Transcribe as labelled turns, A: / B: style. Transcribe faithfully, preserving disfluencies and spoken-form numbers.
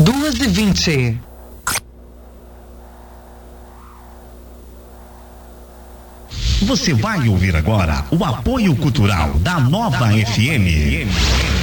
A: duas e vinte.
B: Você vai ouvir agora o apoio cultural da Nova F M.